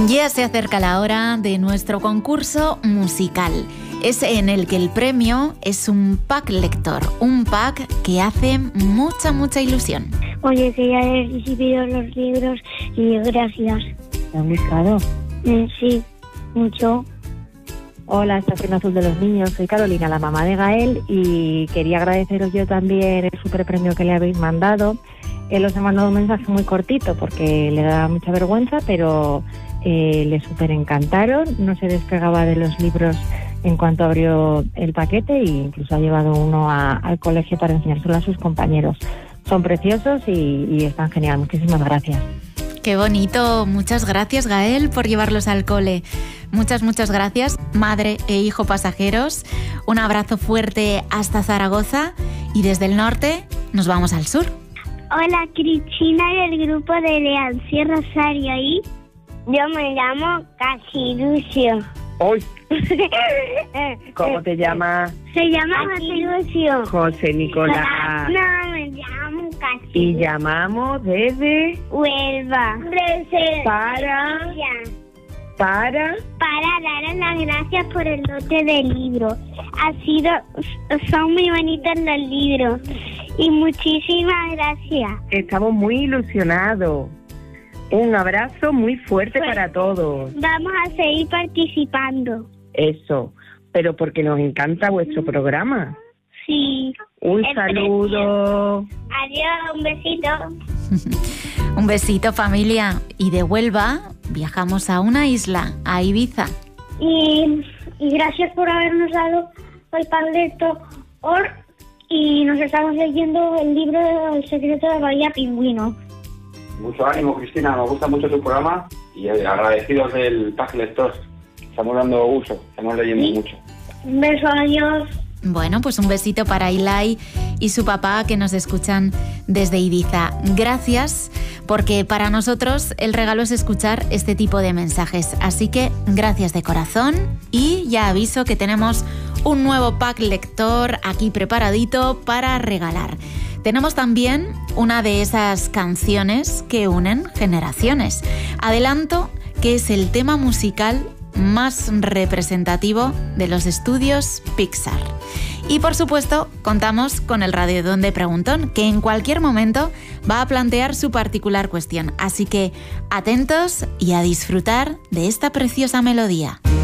Ya se acerca la hora de nuestro concurso musical. Es en el que el premio es un pack lector, un pack que hace mucha ilusión. Oye, que ya he recibido los libros y gracias. ¿Te han gustado? Sí, mucho. Hola, Estación Azul de los Niños. Soy Carolina, la mamá de Gael, y quería agradeceros yo también el superpremio que le habéis mandado. Él os ha mandado un mensaje muy cortito porque le da mucha vergüenza, pero le súper encantaron. No se despegaba de los libros en cuanto abrió el paquete e incluso ha llevado uno al colegio para enseñárselo a sus compañeros. Son preciosos y están genial. Muchísimas gracias. Qué bonito. Muchas gracias, Gael, por llevarlos al cole. Muchas gracias, madre e hijo pasajeros. Un abrazo fuerte hasta Zaragoza y desde el norte nos vamos al sur. Hola, Cristina del grupo de Leancio Rosario y yo me llamo Casilucio. ¡Hoy! ¿Cómo te llamas? Se llama Casilucio. José Nicolás. No, me llamo Casilucio. Y llamamos desde Huelva. Para daros las gracias por el lote del libro. Son muy bonitos los libros. Y muchísimas gracias. Estamos muy ilusionados. Un abrazo muy fuerte para todos. Vamos a seguir participando. Eso, pero porque nos encanta vuestro programa. Sí. Un saludo. Adiós, un besito. Un besito, familia. Y de Huelva viajamos a una isla, a Ibiza. Y gracias por habernos dado el pan de Thor. Y nos estamos leyendo el libro El secreto de Bahía Pingüino. Mucho ánimo, Cristina, nos gusta mucho tu programa y agradecidos del pack lector. Estamos dando uso, estamos leyendo mucho. Un beso, adiós. Bueno, pues un besito para Ilai y su papá que nos escuchan desde Ibiza. Gracias, porque para nosotros el regalo es escuchar este tipo de mensajes. Así que gracias de corazón y ya aviso que tenemos un nuevo pack lector aquí preparadito para regalar. Tenemos también una de esas canciones que unen generaciones. Adelanto que es el tema musical más representativo de los estudios Pixar. Y por supuesto, contamos con el Radiodón de Preguntón, que en cualquier momento va a plantear su particular cuestión. Así que atentos y a disfrutar de esta preciosa melodía.